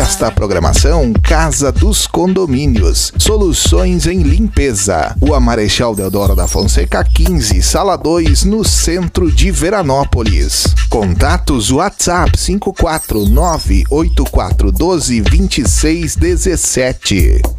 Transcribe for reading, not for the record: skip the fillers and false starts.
Nesta programação, Casa dos Condomínios, soluções em limpeza. Rua Marechal Deodoro da Fonseca 15, Sala 2, no centro de Veranópolis. Contatos WhatsApp 54984122617.